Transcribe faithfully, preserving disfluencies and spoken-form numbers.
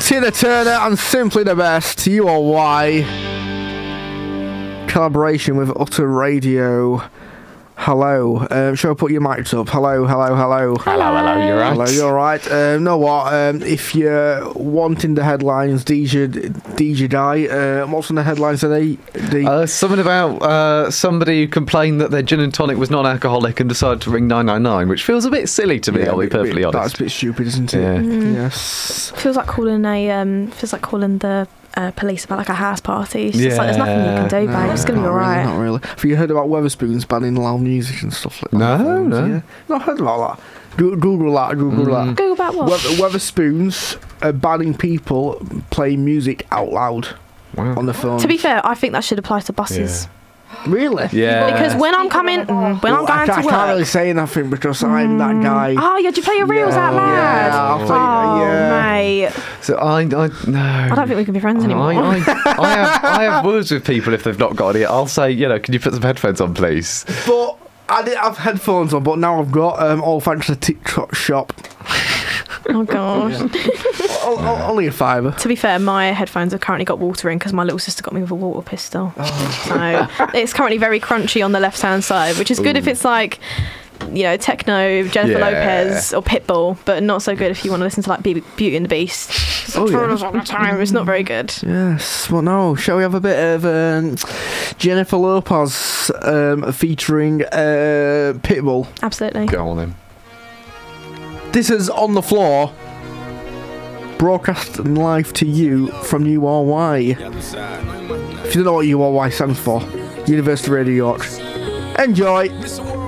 Tina Turner and Simply the Best, U R Y. Collaboration with Utter Radio. Hello. Um, shall I put your mics up? Hello, hello, hello. Hello, hello, you're right. Hello, you're right. Um, know what? Um, if you're wanting the headlines, D J, D J Guy, uh, what's on the headlines today? The Uh, something about uh, somebody who complained that their gin and tonic was non-alcoholic and decided to ring nine nine nine, which feels a bit silly to me, yeah, I'll be a bit- perfectly bit- honest. That's a bit stupid, isn't it? Yeah. Mm. Yes. Feels like calling a um. Feels like calling the uh, police about like a house party. It's just like there's nothing you can do, babe. It's gonna be not alright. Really, not really. Have you heard about Weatherspoons banning loud music and stuff like that? No, no. Yeah. Not heard about that. Go- Google that. Google Mm. that. Google about what? Weather- Weatherspoons are banning people playing music out loud Wow. on the phone. To be fair, I think that should apply to buses. Really? Yeah. Because when I'm coming, when I'm Well, I, going I to can't really work. say nothing because I'm that guy. Oh, yeah, do you play your reels Yeah, out loud? yeah, I'll play- oh, yeah. mate. So I, I no. I don't think we can be friends anymore. I, I, I, have, I have words with people if they've not got it. I'll say, you know, can you put some headphones on, please? But I didn't have headphones on, but now I've got um, all thanks to the TikTok shop. Oh, gosh. O- o- Only a fiver. To be fair, my headphones have currently got water in because my little sister got me with a water pistol. So it's currently very crunchy on the left-hand side, which is good if it's like, you know, techno, Jennifer Yeah. Lopez or Pitbull, but not so good if you want to listen to like Be- Beauty and the Beast. It's Oh, yeah. all the time. It's not very good. Yes, well, no. Shall we have a bit of um, Jennifer Lopez um, featuring uh, Pitbull? Absolutely. Go on then. This is On the Floor, broadcasting live to you from U R Y. If you don't know what U R Y stands for, University Radio York. Enjoy.